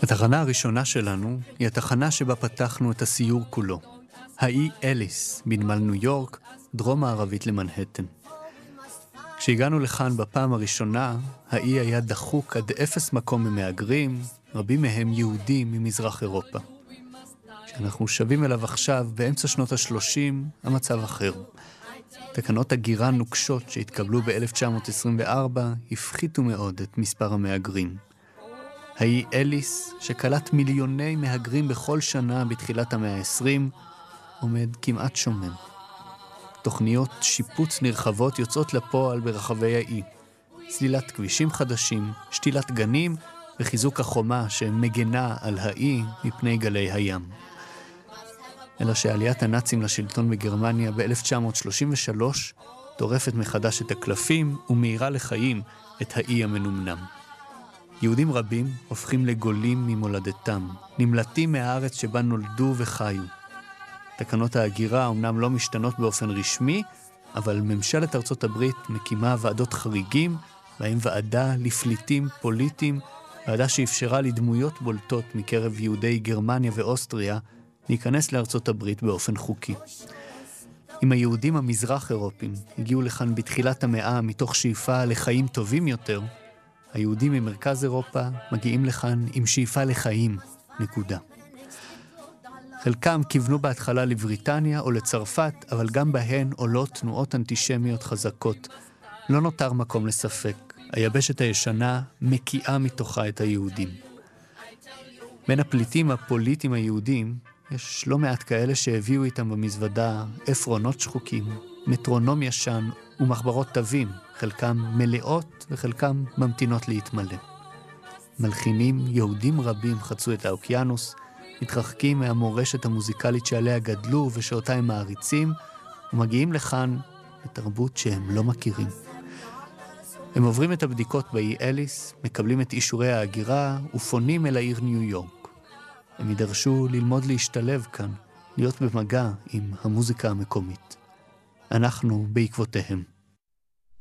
התחנה הראשונה שלנו היא התחנה שבה פתחנו את הסיור כולו. האי אליס, בנמל ניו יורק, דרום מערבית למנהטן. כשהגענו לכאן בפעם הראשונה, האי היה דחוק עד אפס מקום ממהגרים, רבים מהם יהודים ממזרח אירופה. כשאנחנו שבים אליו עכשיו, באמצע שנות ה-30, המצב אחר. תקנות הגירה נוקשות שהתקבלו ב-1924 הפחיתו מאוד את מספר המהגרים. האי אליס, שקלט מיליוני מהגרים בכל שנה בתחילת המאה ה-20, עומד כמעט שומם. תוכניות שיפוץ נרחבות יוצאות לפועל ברחבי האי. סלילת כבישים חדשים, שתילת גנים וחיזוק החומה שמגנה על האי מפני גלי הים. אלא שעליית הנאצים לשלטון בגרמניה ב-1933 טורפת מחדש את הקלפים ומאירה לחיים את האי המנומנם. יהודים רבים הופכים לגולים ממולדתם, נמלטים מהארץ שבה נולדו וחיו. תקנות ההגירה אומנם לא משתנות באופן רשמי, אבל ממשלת ארצות הברית מקימה ועדות חריגים, בהם ועדה לפליטים פוליטיים, ועדה שאפשרה לדמויות בולטות מקרב יהודי גרמניה ואוסטריה להיכנס לארצות הברית באופן חוקי. אם היהודים המזרח אירופים הגיעו לכאן בתחילת המאה מתוך שאיפה לחיים טובים יותר, היהודים ממרכז אירופה מגיעים לכאן עם שאיפה לחיים, נקודה. חלקם כיוונו בהתחלה לבריטניה או לצרפת, אבל גם בהן עולות תנועות אנטישמיות חזקות. לא נותר מקום לספק. היבשת הישנה מקיאה מתוכה את היהודים. בין הפליטים הפוליטיים היהודים, יש לא מעט כאלה שהביאו איתם במזוודה עפרונות שחוקים, מטרונום ישן ומחברות תווים, חלקם מלאות וחלקם ממתינות להתמלא. מלחינים יהודים רבים חצו את האוקיינוס, מתרחקים מהמורשת המוזיקלית שעליה גדלו ושאותה הם מעריצים, ומגיעים לכאן לתרבות שהם לא מכירים. הם עוברים את הבדיקות באי אליס, מקבלים את אישורי ההגירה ופונים אל העיר ניו יורק. הם יידרשו ללמוד להשתלב כאן, להיות במגע עם המוזיקה המקומית. אנחנו בעקבותיהם.